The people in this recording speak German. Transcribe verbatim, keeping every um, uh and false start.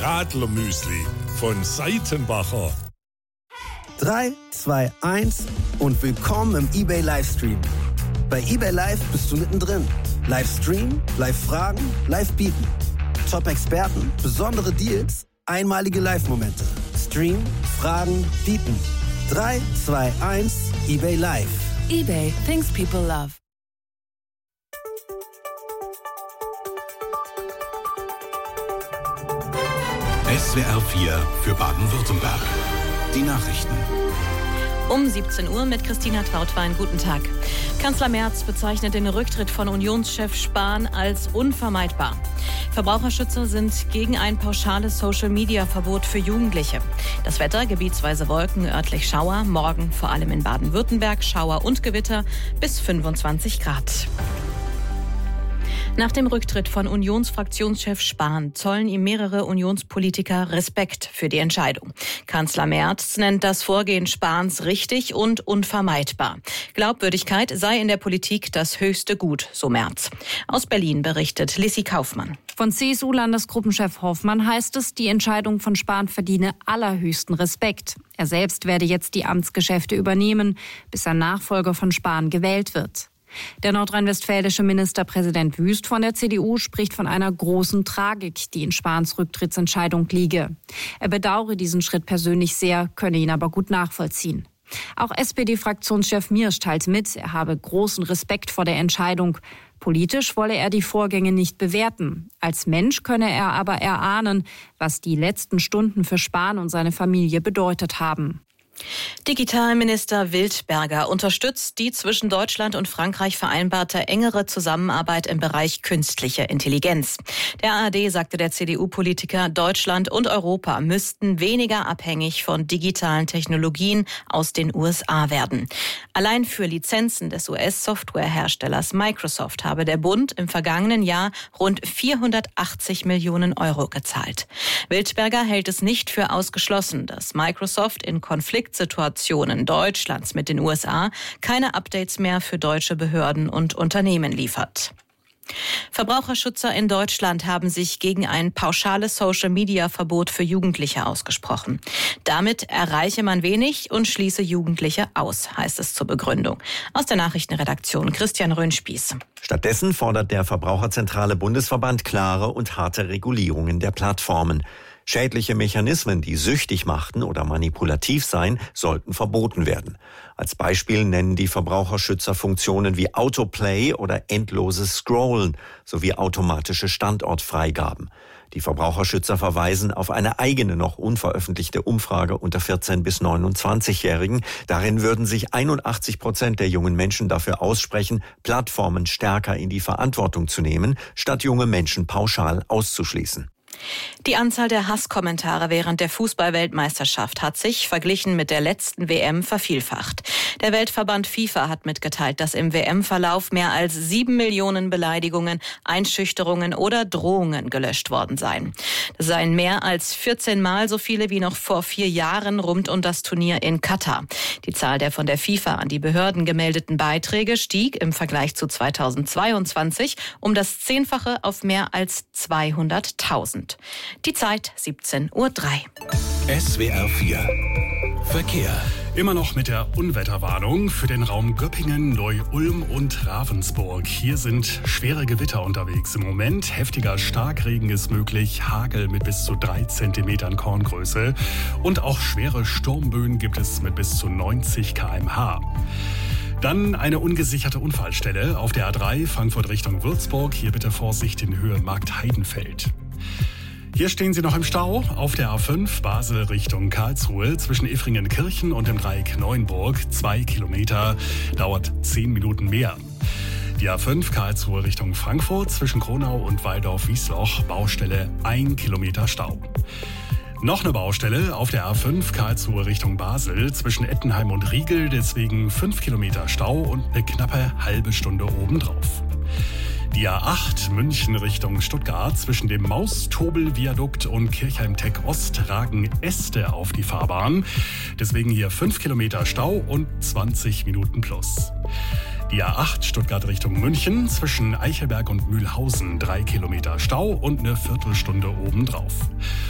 Radlermüsli von Seitenbacher. drei, zwei, eins und willkommen im eBay Livestream. Bei eBay Live bist du mittendrin. Livestream, Live-Fragen, Live-Bieten. Top-Experten, besondere Deals, einmalige Live-Momente. Stream, Fragen, Bieten. drei, zwei, eins, eBay Live. eBay, things people love. S W R vier für Baden-Württemberg. Die Nachrichten. Um siebzehn Uhr mit Christina Trautwein. Guten Tag. Kanzler Merz bezeichnet den Rücktritt von Unionschef Spahn als unvermeidbar. Verbraucherschützer sind gegen ein pauschales Social-Media-Verbot für Jugendliche. Das Wetter, gebietsweise Wolken, örtlich Schauer. Morgen vor allem in Baden-Württemberg Schauer und Gewitter bis fünfundzwanzig Grad. Nach dem Rücktritt von Unionsfraktionschef Spahn zollen ihm mehrere Unionspolitiker Respekt für die Entscheidung. Kanzler Merz nennt das Vorgehen Spahns richtig und unvermeidbar. Glaubwürdigkeit sei in der Politik das höchste Gut, so Merz. Aus Berlin berichtet Lissy Kaufmann. Von C S U-Landesgruppenchef Hoffmann heißt es, die Entscheidung von Spahn verdiene allerhöchsten Respekt. Er selbst werde jetzt die Amtsgeschäfte übernehmen, bis ein Nachfolger von Spahn gewählt wird. Der nordrhein-westfälische Ministerpräsident Wüst von der C D U spricht von einer großen Tragik, die in Spahns Rücktrittsentscheidung liege. Er bedauere diesen Schritt persönlich sehr, könne ihn aber gut nachvollziehen. Auch S P D-Fraktionschef Miersch teilt mit, er habe großen Respekt vor der Entscheidung. Politisch wolle er die Vorgänge nicht bewerten. Als Mensch könne er aber erahnen, was die letzten Stunden für Spahn und seine Familie bedeutet haben. Digitalminister Wildberger unterstützt die zwischen Deutschland und Frankreich vereinbarte engere Zusammenarbeit im Bereich künstliche Intelligenz. Der A R D sagte der C D U-Politiker, Deutschland und Europa müssten weniger abhängig von digitalen Technologien aus den U S A werden. Allein für Lizenzen des U S-Softwareherstellers Microsoft habe der Bund im vergangenen Jahr rund vierhundertachtzig Millionen Euro gezahlt. Wildberger hält es nicht für ausgeschlossen, dass Microsoft in Konfliktsituationen Deutschlands mit den U S A keine Updates mehr für deutsche Behörden und Unternehmen liefert. Verbraucherschützer in Deutschland haben sich gegen ein pauschales Social-Media-Verbot für Jugendliche ausgesprochen. Damit erreiche man wenig und schließe Jugendliche aus, heißt es zur Begründung. Aus der Nachrichtenredaktion Christian Röhnspieß. Stattdessen fordert der Verbraucherzentrale Bundesverband klare und harte Regulierungen der Plattformen. Schädliche Mechanismen, die süchtig machten oder manipulativ seien, sollten verboten werden. Als Beispiel nennen die Verbraucherschützer Funktionen wie Autoplay oder endloses Scrollen sowie automatische Standortfreigaben. Die Verbraucherschützer verweisen auf eine eigene, noch unveröffentlichte Umfrage unter vierzehn- bis neunundzwanzigjährigen. Darin würden sich einundachtzig Prozent der jungen Menschen dafür aussprechen, Plattformen stärker in die Verantwortung zu nehmen, statt junge Menschen pauschal auszuschließen. Die Anzahl der Hasskommentare während der Fußball-Weltmeisterschaft hat sich, verglichen mit der letzten W M, vervielfacht. Der Weltverband FIFA hat mitgeteilt, dass im W M-Verlauf mehr als sieben Millionen Beleidigungen, Einschüchterungen oder Drohungen gelöscht worden seien. Das seien mehr als vierzehn Mal so viele wie noch vor vier Jahren rund um das Turnier in Katar. Die Zahl der von der FIFA an die Behörden gemeldeten Beiträge stieg im Vergleich zu zweitausendzweiundzwanzig um das Zehnfache auf mehr als zweihunderttausend. Die Zeit siebzehn Uhr drei. S W R vier Verkehr. Immer noch mit der Unwetterwarnung für den Raum Göppingen, Neu-Ulm und Ravensburg. Hier sind schwere Gewitter unterwegs im Moment. Heftiger Starkregen ist möglich, Hagel mit bis zu drei Zentimetern Korngröße. Und auch schwere Sturmböen gibt es mit bis zu neunzig Kilometer pro Stunde. Dann eine ungesicherte Unfallstelle auf der A drei Frankfurt Richtung Würzburg. Hier bitte Vorsicht in Höhe Markt-Heidenfeld. Hier stehen Sie noch im Stau auf der A fünf Basel Richtung Karlsruhe zwischen Iffringen-Kirchen und dem Dreieck Neuenburg. Zwei Kilometer, dauert zehn Minuten mehr. Die A fünf Karlsruhe Richtung Frankfurt zwischen Kronau und Waldorf-Wiesloch. Baustelle ein Kilometer Stau. Noch eine Baustelle auf der A fünf Karlsruhe Richtung Basel zwischen Ettenheim und Riegel. Deswegen fünf Kilometer Stau und eine knappe halbe Stunde obendrauf. Die A acht München Richtung Stuttgart zwischen dem Maustobel-Viadukt und Kirchheim-Tech Ost ragen Äste auf die Fahrbahn. Deswegen hier fünf Kilometer Stau und zwanzig Minuten plus. Die A acht Stuttgart Richtung München zwischen Eichelberg und Mühlhausen drei Kilometer Stau und eine Viertelstunde obendrauf.